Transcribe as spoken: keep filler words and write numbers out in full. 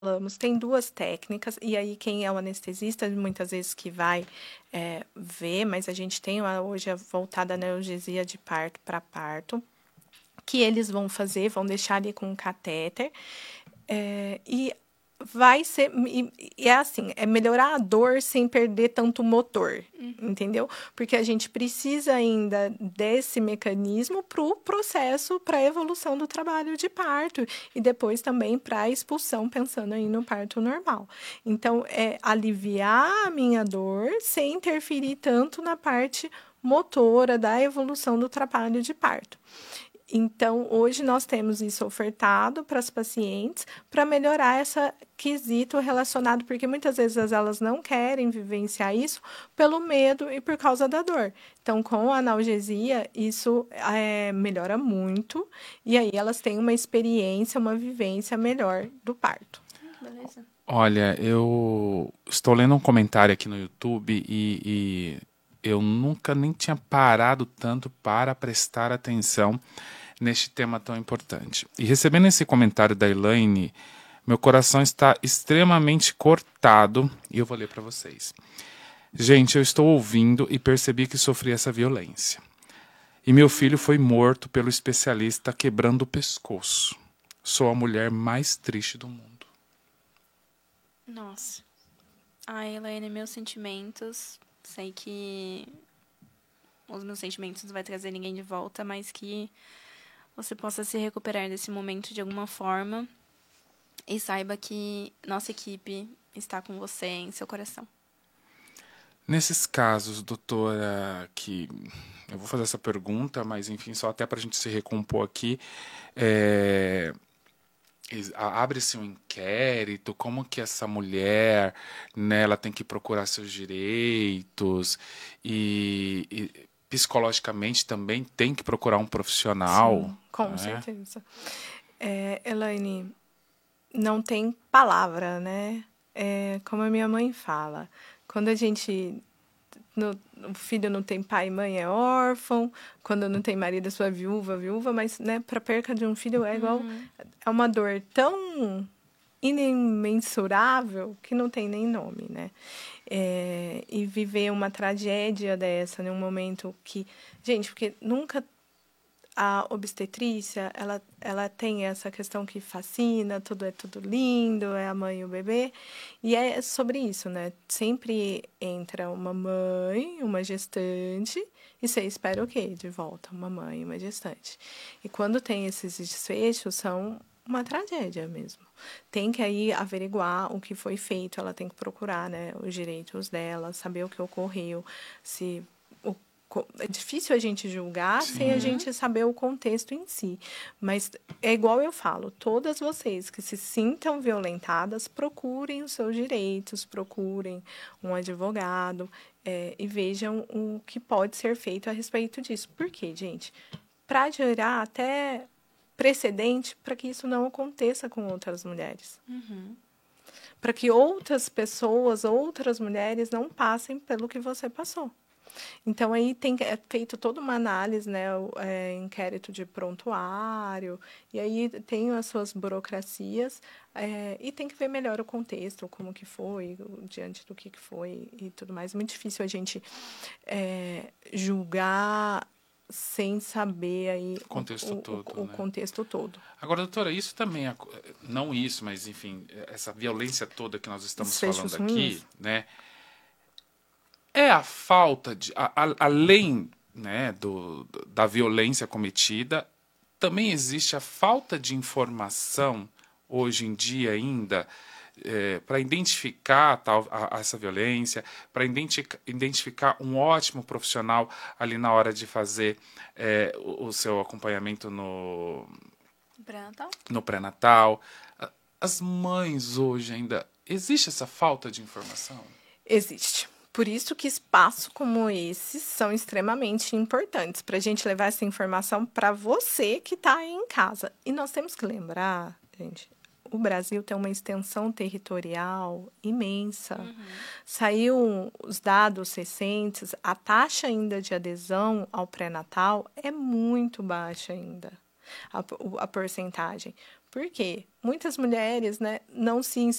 falamos, tem duas técnicas, e aí quem é o anestesista, muitas vezes que vai é, ver, mas a gente tem hoje a voltada analgesia de parto para parto, que eles vão fazer, vão deixar ali com um catéter, é, e vai ser, e, e é assim, é melhorar a dor sem perder tanto o motor, uhum. Entendeu? Porque a gente precisa ainda desse mecanismo para o processo, para a evolução do trabalho de parto e depois também para a expulsão, pensando aí no parto normal. Então, é aliviar a minha dor sem interferir tanto na parte motora da evolução do trabalho de parto. Então, hoje nós temos isso ofertado para as pacientes para melhorar esse quesito relacionado, porque muitas vezes elas não querem vivenciar isso pelo medo e por causa da dor. Então, com a analgesia, isso é, melhora muito e aí elas têm uma experiência, uma vivência melhor do parto. Beleza. Olha, eu estou lendo um comentário aqui no YouTube e, e eu nunca nem tinha parado tanto para prestar atenção neste tema tão importante. E recebendo esse comentário da Elaine, meu coração está extremamente cortado e eu vou ler para vocês. Gente, eu estou ouvindo e percebi que sofri essa violência. E meu filho foi morto pelo especialista quebrando o pescoço. Sou a mulher mais triste do mundo. Nossa. Ai, Elaine, meus sentimentos. Sei que os meus sentimentos não vai trazer ninguém de volta, mas que você possa se recuperar desse momento de alguma forma e saiba que nossa equipe está com você em seu coração. Nesses casos, doutora, que eu vou fazer essa pergunta, mas enfim, só até para a gente se recompor aqui, é... abre-se um inquérito, como que essa mulher, né, ela tem que procurar seus direitos e, e psicologicamente também tem que procurar um profissional. Sim, com né? certeza. É, Elaine, não tem palavra, né? É, como a minha mãe fala, quando a gente... No, o filho não tem pai e mãe é órfão, quando não tem marido é sua viúva, viúva, mas né, para perca de um filho é igual... Uhum. É uma dor tão inimensurável que não tem nem nome, né? É, e viver uma tragédia dessa, num momento que... Gente, porque nunca... A obstetrícia, ela, ela tem essa questão que fascina, tudo é tudo lindo, é a mãe e o bebê. E é sobre isso, né? Sempre entra uma mãe, uma gestante, e você espera o quê? De volta, uma mãe e uma gestante. E quando tem esses desfechos, são uma tragédia mesmo. Tem que aí averiguar o que foi feito, ela tem que procurar, né, os direitos dela, saber o que ocorreu, se... É difícil a gente julgar Sim. sem a gente saber o contexto em si. Mas é igual eu falo, todas vocês que se sintam violentadas, procurem os seus direitos, procurem um advogado é, e vejam o que pode ser feito a respeito disso. Por quê, gente? Para gerar até precedente para que isso não aconteça com outras mulheres. Uhum. Para que outras pessoas, outras mulheres não passem pelo que você passou. Então, aí tem é feito toda uma análise, né, o é, inquérito de prontuário, e aí tem as suas burocracias, é, e tem que ver melhor o contexto, como que foi, diante do que que foi e tudo mais. Muito difícil a gente é, julgar sem saber aí o contexto o, todo. O, o né? contexto todo. Agora, doutora, isso também, é, não isso, mas enfim, essa violência toda que nós estamos Desfechos falando aqui, ruins. né? É a falta de, a, a, além né, do, da violência cometida, também existe a falta de informação, hoje em dia ainda, é, para identificar tal, a, a essa violência, para identificar, identificar um ótimo profissional ali na hora de fazer é, o, o seu acompanhamento no pré-natal. No pré-natal. As mães hoje ainda... Existe essa falta de informação? Existe. Por isso que espaços como esses são extremamente importantes para a gente levar essa informação para você que está aí em casa. E nós temos que lembrar, gente, o Brasil tem uma extensão territorial imensa. Uhum. Saiu os dados recentes, a taxa ainda de adesão ao pré-natal é muito baixa ainda, a, a porcentagem. Por quê? Muitas mulheres, né, não se